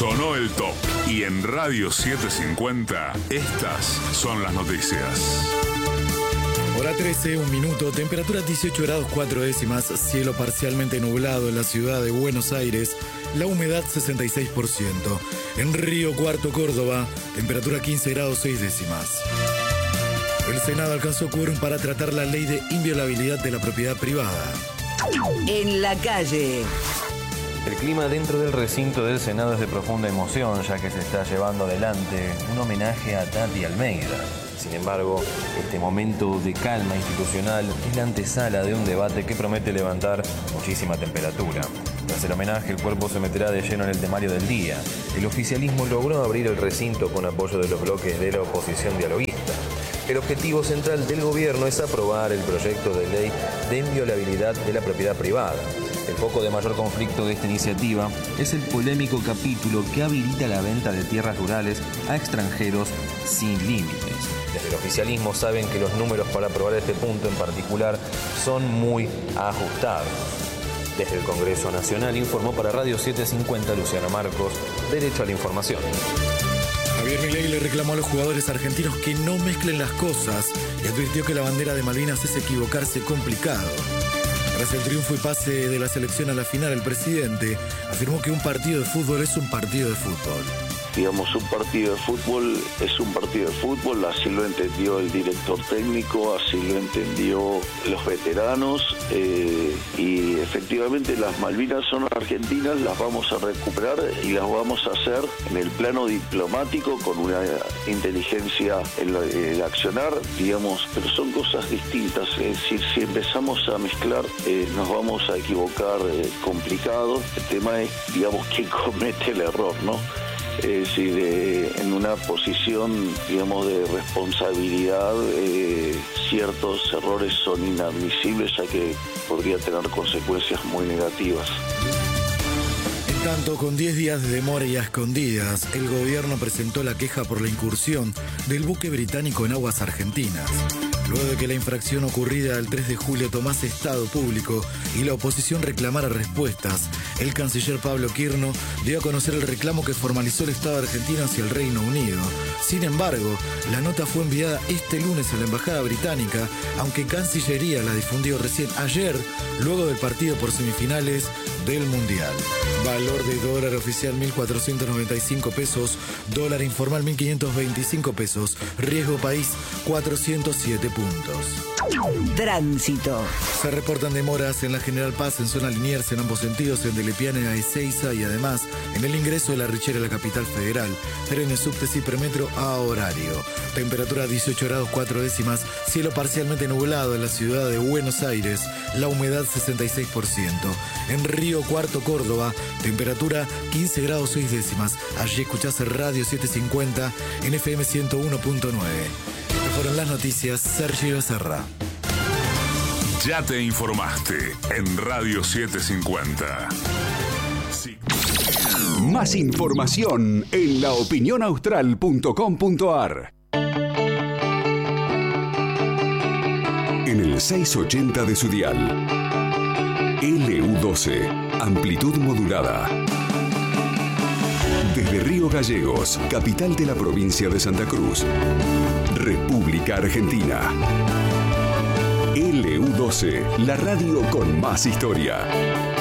Sonó el top. Y en Radio 750, estas son las noticias. Hora 13, 1 minuto, temperatura 18 grados 4 décimas, cielo parcialmente nublado en la ciudad de Buenos Aires, la humedad 66%. En Río Cuarto, Córdoba, temperatura 15 grados 6 décimas. El Senado alcanzó quórum para tratar la ley de inviolabilidad de la propiedad privada. En la calle. El clima dentro del recinto del Senado es de profunda emoción, ya que se está llevando adelante un homenaje a Tati Almeida. Sin embargo, este momento de calma institucional es la antesala de un debate que promete levantar muchísima temperatura. Tras el homenaje, el cuerpo se meterá de lleno en el temario del día. El oficialismo logró abrir el recinto con apoyo de los bloques de la oposición dialoguista. El objetivo central del gobierno es aprobar el proyecto de ley de inviolabilidad de la propiedad privada. El foco de mayor conflicto de esta iniciativa es el polémico capítulo que habilita la venta de tierras rurales a extranjeros sin límites. Desde el oficialismo saben que los números para aprobar este punto en particular son muy ajustados. Desde el Congreso Nacional informó para Radio 750 Luciano Marcos, Derecho a la Información. Javier Milei le reclamó a los jugadores argentinos que no mezclen las cosas y advirtió que la bandera de Malvinas es equivocarse complicado. Tras el triunfo y pase de la selección a la final, el presidente afirmó que un partido de fútbol es un partido de fútbol. Digamos, un partido de fútbol es un partido de fútbol, así lo entendió el director técnico, así lo entendió los veteranos, y efectivamente las Malvinas son argentinas, las vamos a recuperar y las vamos a hacer en el plano diplomático con una inteligencia en el accionar, digamos, pero son cosas distintas, es decir, si empezamos a mezclar nos vamos a equivocar complicado. El tema es, digamos, quién comete el error, ¿no? Es decir, en una posición, digamos, de responsabilidad, ciertos errores son inadmisibles, ya que podría tener consecuencias muy negativas. En tanto, con 10 días de demora y a escondidas, el gobierno presentó la queja por la incursión del buque británico en aguas argentinas. Luego de que la infracción ocurrida el 3 de julio tomase estado público y la oposición reclamara respuestas, el canciller Pablo Quirno dio a conocer el reclamo que formalizó el Estado argentino hacia el Reino Unido. Sin embargo, la nota fue enviada este lunes a la Embajada Británica, aunque Cancillería la difundió recién ayer, luego del partido por semifinales del Mundial. Valor de dólar oficial 1.495 pesos, dólar informal 1.525 pesos, riesgo país 407 puntos. Tránsito. Se reportan demoras en la General Paz en zona Liniers en ambos sentidos, en Delepiane a Ezeiza y además en el ingreso de La Richera a la capital federal. Trenes subtes y premetro a horario. Temperatura 18 grados 4 décimas, cielo parcialmente nublado en la ciudad de Buenos Aires, la humedad 66%. En Río Cuarto, Córdoba, temperatura 15 grados 6 décimas. Allí escuchás Radio 750 en FM 101.9. Fueron las noticias, Sergio Becerra. Ya te informaste en Radio 750. Sí. Más información en laopinionaustral.com.ar. En el 680 de su dial. LU12, amplitud modulada. Desde Río Gallegos, capital de la provincia de Santa Cruz, República Argentina. LU12, la radio con más historia.